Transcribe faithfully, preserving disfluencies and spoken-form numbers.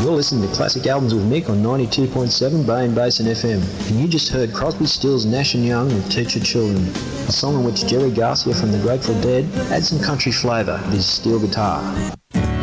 You're listening to Classic Albums with Mick on ninety-two point seven Bay and Basin F M. And you just heard Crosby, Stills, Nash and Young with Teach Your Children, a song in which Jerry Garcia from the Grateful Dead adds some country flavour with his steel guitar.